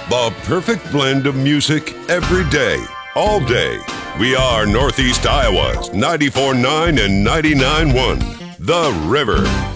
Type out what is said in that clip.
The perfect blend of music every day, all day. We are Northeast Iowa's 94.9 and 99.1. The River.